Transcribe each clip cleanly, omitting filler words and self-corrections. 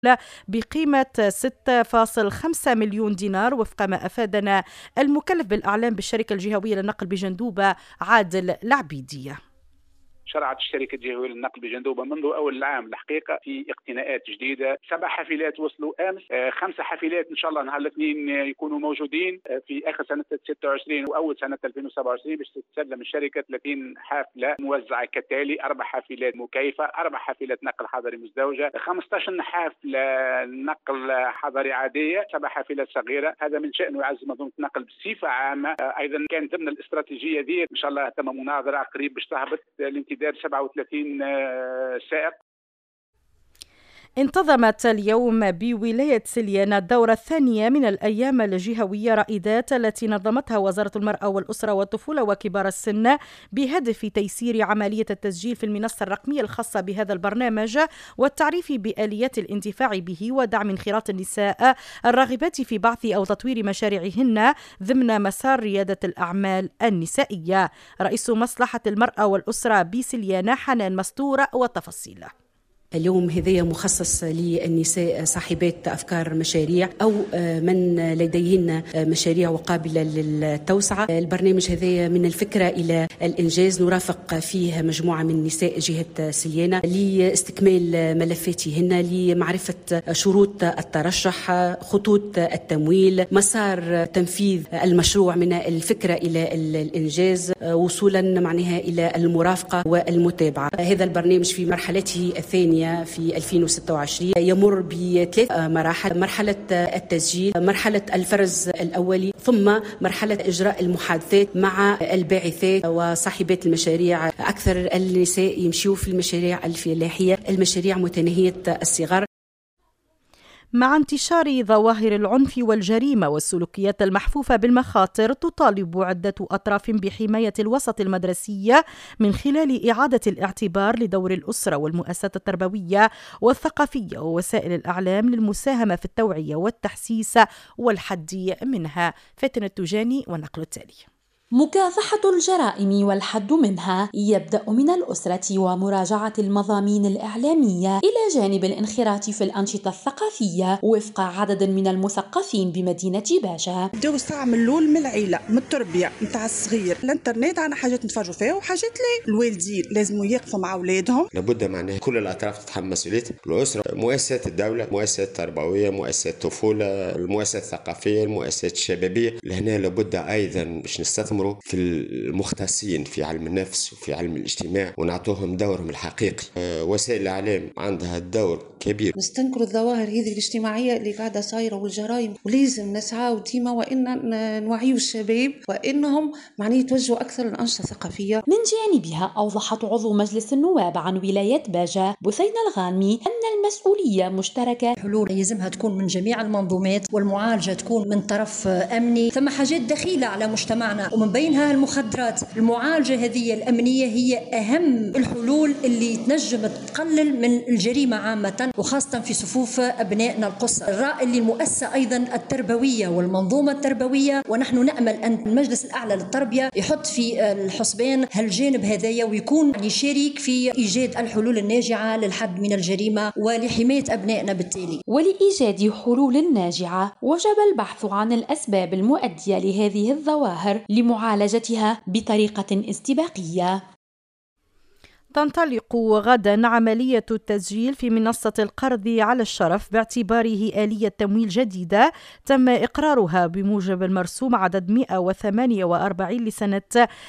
بقيمة 6.5 مليون دينار وفق ما أفادنا المكلف بالإعلام بالشركة الجهوية للنقل بجندوبة عادل العبيدية. شرعت الشركة الجهوية للنقل بجندوبة منذ أول العام الحقيقة في اقتناءات جديدة. 7 حافلات وصلوا أمس، 5 حافلات إن شاء الله نهار الاثنين يكونوا موجودين في آخر سنة 26 وأول سنة 2027 باش تتسلم الشركة 30 حافلة موزعة كالتالي: 4 حافلات مكيفة، 4 حافلات نقل حضري مزدوجة، 15 حافلة نقل حضري عادية، 7 حافلات صغيرة. هذا من شأنه يعزز منظومة النقل بصفة عامة. أيضا كان ضمن الاستراتيجية دي إن شاء الله تم مناظرة قريب باش تهبط الامتداد 37 سائق. انتظمت اليوم بولاية سليانة الدورة الثانية من الأيام الجهوية رائدات التي نظمتها وزارة المرأة والأسرة والطفولة وكبار السن بهدف تيسير عملية التسجيل في المنصة الرقمية الخاصة بهذا البرنامج والتعريف بآليات الانتفاع به ودعم انخراط النساء الراغبات في بعث أو تطوير مشاريعهن ضمن مسار ريادة الأعمال النسائية. رئيس مصلحة المرأة والأسرة بسليانة حنان مستور والتفاصيل. اليوم هذا مخصص للنساء صاحبات أفكار مشاريع أو من لديهن مشاريع وقابلة للتوسعة. البرنامج هذا من الفكرة إلى الإنجاز نرافق فيه مجموعة من نساء جهة سليانة لاستكمال ملفاتهن، لمعرفة شروط الترشح، خطوط التمويل، مسار تنفيذ المشروع من الفكرة إلى الإنجاز وصولا معناها إلى المرافقة والمتابعة. هذا البرنامج في مرحلته الثانية في 2026 يمر ب3 مراحل: مرحلة التسجيل، مرحلة الفرز الأولي، ثم مرحلة إجراء المحادثات مع الباعثات وصاحبات المشاريع. أكثر النساء يمشيوا في المشاريع الفلاحية، المشاريع متناهية الصغر. مع انتشار ظواهر العنف والجريمة والسلوكيات المحفوفة بالمخاطر، تطالب عدة أطراف بحماية الوسط المدرسي من خلال إعادة الاعتبار لدور الأسرة والمؤسسات التربوية والثقافية ووسائل الإعلام للمساهمة في التوعية والتحسيس والحد منها. فاتن التجاني والنقل التالي. مكافحة الجرائم والحد منها يبدأ من الأسرة ومراجعة المضامين الإعلامية إلى جانب الانخراط في الأنشطة الثقافية وفق عدد من المثقفين بمدينة باشا. بداو الساعة من الأول من العيلة، من التربية نتاع الصغير. الانترنت عنا حاجات نتفرجوا فيها وحاجات لا. الوالدين لازم يقفوا مع أولادهم. لابد معناها كل الأطراف تتحمل مسؤوليتها. الأسرة، مؤسسات الدولة، مؤسسات تربوية، مؤسسات طفولة، المؤسسات الثقافية، المؤسسات الشبابية. لهنا لابد أيضا باش نستثمر في المختصين في علم النفس وفي علم الاجتماع ونعطوهم دورهم الحقيقي. وسائل الإعلام عندها دور كبير. نستنكروا الظواهر هذه الاجتماعية اللي قاعدة صايرة والجرائم، ولازم نسعى ديما وإن نوعيوا الشباب وإنهم معني يتوجهوا أكثر للأنشطة الثقافية. من جانبها أوضحت عضو مجلس النواب عن ولاية باجا بثينة الغانمي أن المسؤولية مشتركة. الحلول يلزمها تكون من جميع المنظومات، والمعالجة تكون من طرف أمني. ثم حاجات دخيلة على مجتمعنا ومن بينها المخدرات. المعالجة هذه الأمنية هي أهم الحلول اللي تنجم تقلل من الجريمة عامة وخاصة في صفوف أبنائنا القصر. الرائي للمؤسسة أيضا التربوية والمنظومة التربوية، ونحن نأمل أن المجلس الأعلى للتربية يحط في الحسبان هالجانب هذايا ويكون شريك في إيجاد الحلول الناجعة للحد من الجريمة ولحماية أبنائنا بالتالي. ولإيجاد حلول ناجعة وجب البحث عن الأسباب المؤدية لهذه الظواهر لمعالجتها بطريقة استباقية. تنطلق غدا عملية التسجيل في منصة القرض على الشرف باعتباره آلية تمويل جديدة تم إقرارها بموجب المرسوم عدد 148 لسنة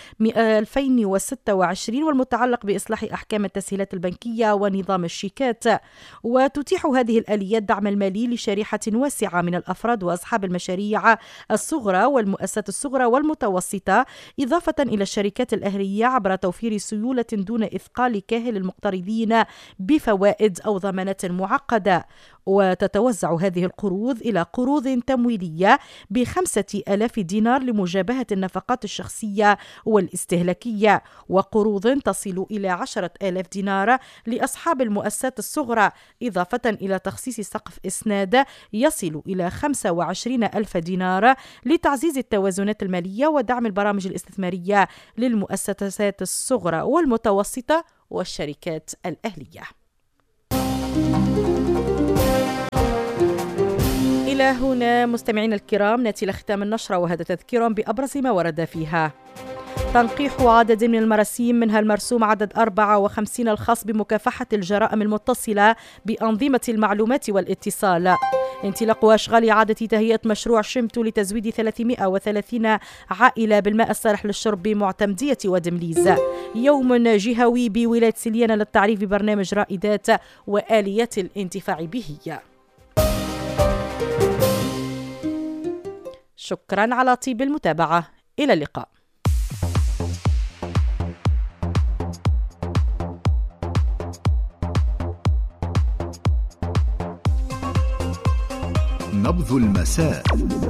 2026 والمتعلق بإصلاح أحكام التسهيلات البنكية ونظام الشيكات. وتتيح هذه الآليات دعم المالي لشريحة واسعة من الأفراد وأصحاب المشاريع الصغرى والمؤسسات الصغرى والمتوسطة، إضافة إلى الشركات الأهلية عبر توفير سيولة دون إثقال كاهل المقترضين بفوائد أو ضمانات معقدة. وتتوزع هذه القروض إلى قروض تمويلية ب5,000 دينار لمجابهة النفقات الشخصية والاستهلاكية، وقروض تصل إلى 10,000 دينار لأصحاب المؤسسات الصغرى، إضافة إلى تخصيص سقف إسناد يصل إلى 25,000 دينار لتعزيز التوازنات المالية ودعم البرامج الاستثمارية للمؤسسات الصغرى والمتوسطة والشركات الأهلية. إلى هنا مستمعين الكرام نأتي لختام النشرة، وهذا تذكير بأبرز ما ورد فيها. تنقيح عدد من المراسيم منها المرسوم عدد 54 الخاص بمكافحة الجرائم المتصلة بأنظمة المعلومات والاتصال. انطلاق أشغال إعادة تهيئة مشروع شمتو لتزويد 330 عائلة بالماء الصالح للشرب بمعتمدية ودمليز. يوم جهوي بولاية سليانة للتعريف ببرنامج رائدات وآليات الانتفاع به. شكرا على طيب المتابعة، إلى اللقاء. نبض المساء.